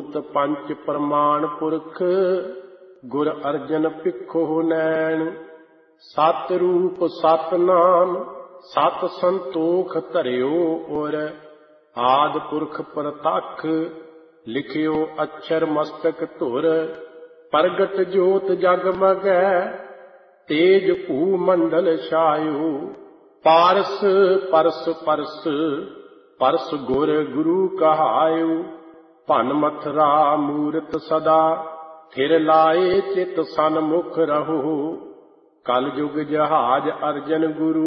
ਭੂਤ ਪੰਚ ਪ੍ਰਮਾਣ ਪੁਰਖ, ਗੁਰ ਅਰਜਨ ਭਿੱਖੋ ਨੈਣ। ਸਤ ਰੂਪ ਸਤ ਨਾਮ ਸਤ ਸੰਤੋਖ ਧਰਿਓ ਉਰ, ਆਦਿ ਪੁਰਖ ਪ੍ਰਤੱਖ ਲਿਖਿਓ ਅਛਰ ਮਸਤਕ ਧੁਰ। ਪ੍ਰਗਟ ਜੋਤ ਜਗਮਗੈ ਤੇਜ ਭੂ ਮੰਡਲ ਛਾਇਓ, ਪਾਰਸ ਪਰਸ ਪਰਸ ਪਰਸ ਗੁਰ ਗੁਰੂ ਕਹਾਇਓ। ਭਨ ਮਥਰਾ ਮੂਰਤ ਸਦਾ ਥਿਰ ਲਾਏ, ਚਿਤ ਸਨਮੁਖ ਰਹੋ। ਕਲ ਯੁਗ ਜਹਾਜ ਅਰਜਨ ਗੁਰੂ,